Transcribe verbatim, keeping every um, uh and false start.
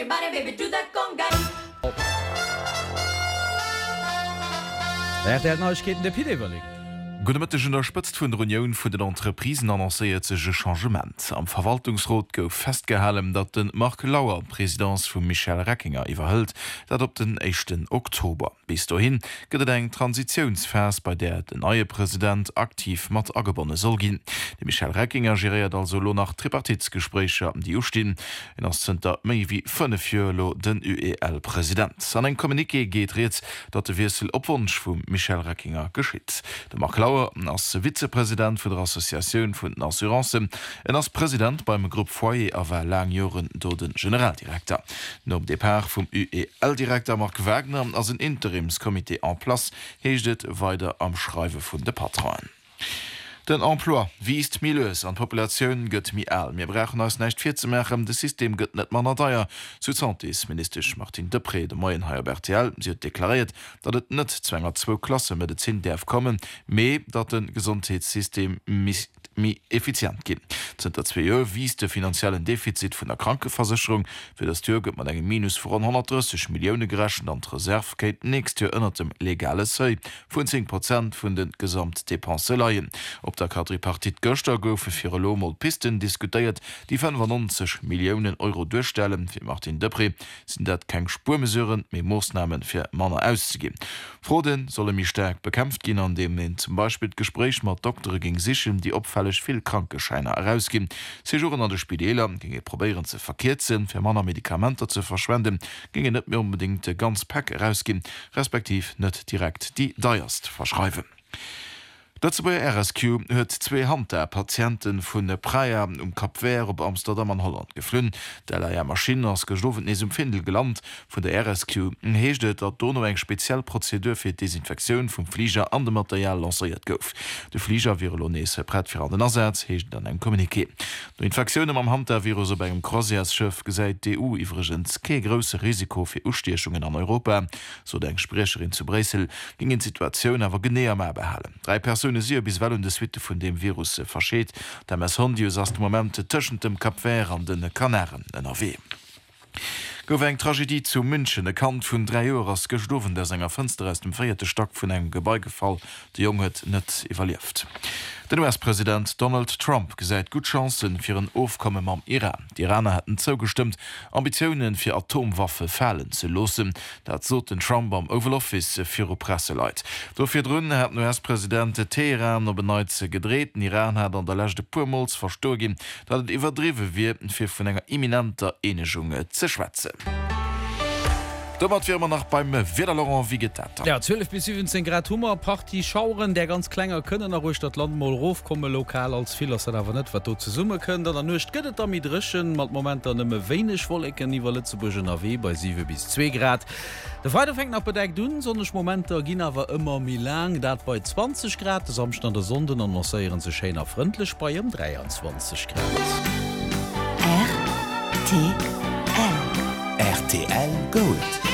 everybody, baby, do that conga. Er hat der Neuigkeiten der P D überlegt. Gutemëttegen erspëtzt vun der Union vun den Entreprisen annoncéiert sege Changement. Am Verwaltungsrot gouf festgehalem, dat den Mark Lauer Präsidentz vum Michel Reckinger iwwerhëlt, dat op den echten Oktober. Bis dohin gëtt eng Transitionsphase, bei der den neue Präsident aktiv mat agebonne soll ginn. De Michel Reckinger geriert also lo nach Tripartitsgesprächer die ustien en ass Zter méi wie fënne Jolo den U E L-Präsident. An eng Kommuniké geht reet, dat de Wirsel opwunsch vum Michel Reckinger geschitt. De Mark Lauer als Vizepräsident vun der Assoziatioun vun den Assuranzen en als Präsident beim Gruppe Foyer awer lang Joren do den Generaldirektor. No de Depart vum U E L-Direktor Mark Wagner als een Interimskomitee en Plas heeschtet weiter am Schreiwe vun de Patronen. Den Emploi wiest miles an Populationun gëtt mi all. Mir brechen auss nächt fir ze mechen, de System gëtt net manner deier. Zusantis Minister Martin Depré de Moien Haier Bertiel si deklariert, dat et net zwnger zwo Klasse met de Zinn derf kommen, méi dat den Gesundheitssystem mis mi effizient gin. Zter zwei Joer wies de finanziellen Defizit vun der Krankeversicherung fir das Tür gëtt man engem Minus vor hundertdreißig Millioune gerechen an Reservekeit nächst Tür ënner dem legale Sei vun zehn Prozent vun den Gesamtdepenseleien. Op der Quadripartit Göster goufe fir Lomol Pisten diskutiert, die fünfundneunzig Millionen Euro durchstellen. Fir Martin Depré sind dat keng Spurmesuren méi Moosnamen fir Manner auszugin. Froden solle mi stärk bekämpft gin, an dem en zum Beispiel Gespräch mat Doktore ging sichchen, die opfällig viel Krankescheine herausgin. Sejuren an de Spideler ginge probieren ze verkehrt sinn, fir Manner Medikamenter zu verschwenden, ginge net mir unbedingt de ganz Pack herausgin, respektiv net direkt die deierst verschreiben. Dazu bei R S Q huet zwei Hand der Patienten vun der Praia um Kapver op Amsterdam an Holland geflünn. Der Leiier Maschinen ass gestoffen is um Findel geland vun der R S Q heeschtet, dat Donau eng Spezialprozedur fir Desinfektionun vum Flieger an dem Material lanceiert gouf. De Flieger Virolonese brett fir an den Ersatz heecht an eng Kommuniké. No Infektionen am Hand der Virus op engem Croisièrsschëff gesäit D U iwregens ke grosse Risiko fir Ustiechungen an Europa, so deng Sprecherin zu Bresel gingen Situationun awer genéer ma behalen. Drei Personen bis well de Witte vun dem Virus verscheet, dem es Hondius as de Momente tëschen dem Kapver an den Kanaren N R W. Gouf eng Tragedie zu München, e Kant vun drei Joer ass gestofen, der senger Fënster aus dem feierte Stock vun engem Gebeigefall, de Jong huet net evaluiert. Den U S-Präsident Donald Trump gesäit gut Chancen fir een Ofkomme am Iran. Die Iraner hätten zugestimmt, Ambitionen fir Atomwaffe fallen ze losen, dat so den Trump am Oval Office fir Presse leit. Dofir drinnen hat den U S-Präsident Teheran op beneut ze gedrehten. Iran hat an der lächte Pumols verstorgin, dat et iwwerdriwe wie fir vun enger imminenter Enegunge ze schwäze. Dommer wir nach beim Widerlaurent wie getat. Ja, zwölf bis siebzehn Grad Hummer Party schauren der ganz klenger können ruhig dat Land mal rauf komme lokal als viel aber net wat zu summe können dann nicht gëtt damit drschen mat moment dann nimme wenig Wolken niwer zu A W bei sieben bis zwei Grad. Der Freitag fängt nach bedeckt dun sonnech Momente gin aber immer mi lang dat bei zwanzig Grad des Samstand der Sonden an noieren se Schener freundlich bei um dreiundzwanzig Grad. R T L R T L Gold.